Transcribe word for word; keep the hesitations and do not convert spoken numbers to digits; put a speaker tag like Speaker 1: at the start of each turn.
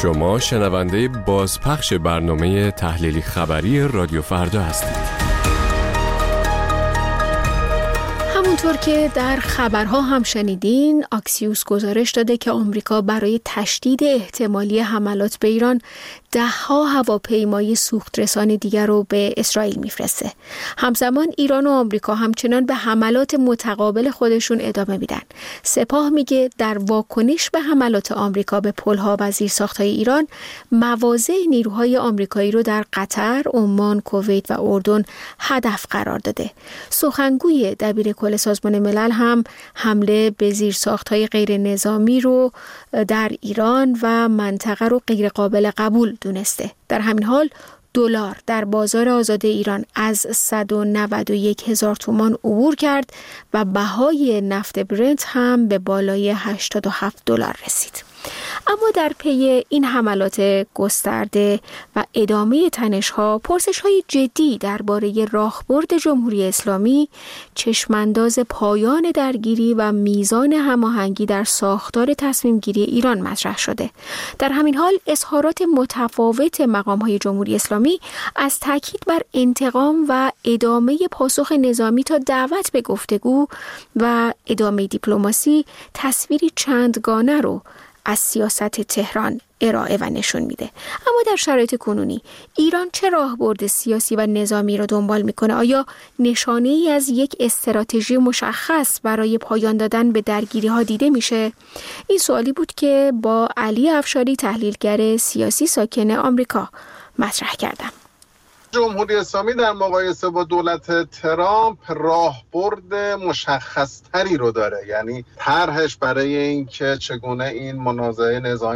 Speaker 1: شما شنونده بازپخش برنامه تحلیلی خبری رادیو فردا هستید.
Speaker 2: همونطور که در خبرها هم شنیدین، آکسیوس گزارش داده که آمریکا برای تشدید احتمالی حملات به ایران ده ها هواپیمای سوخت رسان دیگر رو به اسرائیل میفرسته. همزمان ایران و آمریکا همچنان به حملات متقابل خودشون ادامه میدن. سپاه میگه در واکنش به حملات آمریکا به پل‌ها و زیرساخت‌های ایران، مواضع نیروهای آمریکایی رو در قطر، عمان، کویت و اردن هدف قرار داده. سخنگوی دبیرکل سازمان ملل هم حمله به زیرساخت‌های غیر نظامی رو در ایران و منطقه رو غیر قابل قبول دونسته. در همین حال دلار در بازار آزاد ایران از صد و نود و یک هزار تومان عبور کرد و بهای نفت برنت هم به بالای هشتاد و هفت دلار رسید. اما در پی این حملات گسترده و ادامه تنش‌ها، پرسش‌های جدی درباره راهبرد جمهوری اسلامی، چشمانداز پایان درگیری و میزان هماهنگی در ساختار تصمیم‌گیری ایران مطرح شده. در همین حال اظهارات متفاوت مقام‌های جمهوری اسلامی از تاکید بر انتقام و ادامه پاسخ نظامی تا دعوت به گفتگو و ادامه دیپلماسی تصویری چندگانه رو از سیاست تهران ارائه و نشون میده. اما در شرایط کنونی ایران چه راهبرد سیاسی و نظامی را دنبال میکنه؟ آیا نشانه ای از یک استراتژی مشخص برای پایان دادن به درگیری ها دیده میشه؟ این سوالی بود که با علی افشاری، تحلیلگر سیاسی ساکن آمریکا، مطرح کردم.
Speaker 3: جمهوری اسلامی در مقایسه با دولت ترامپ راهبرد مشخص تری رو داره، یعنی طرحش برای اینکه چگونه این منازعه نظامی